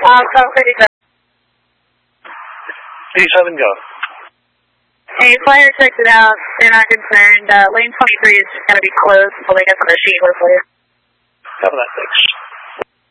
pretty good. 87, go. Hey, Flyer checked it out. They're not concerned. Lane 23 is just going to be closed until they get the machine repaired. Have a nice day.